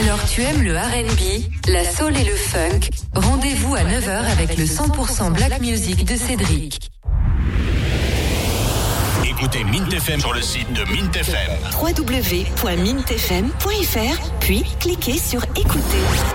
Alors tu aimes le R&B, la soul et le funk? Rendez-vous à 9h avec le 100% Black Music de Cédric. Écoutez Mint FM sur le site de Mint FM. www.mintfm.fr, puis cliquez sur écouter.